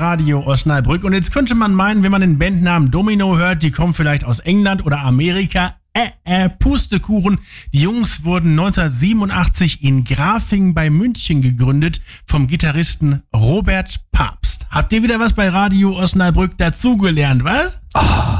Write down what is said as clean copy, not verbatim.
Radio Osnabrück. Und jetzt könnte man meinen, wenn man den Bandnamen Domino hört, die kommen vielleicht aus England oder Amerika. Pustekuchen. Die Jungs wurden 1987 in Grafing bei München gegründet vom Gitarristen Robert Pabst. Habt ihr wieder was bei Radio Osnabrück dazugelernt, was?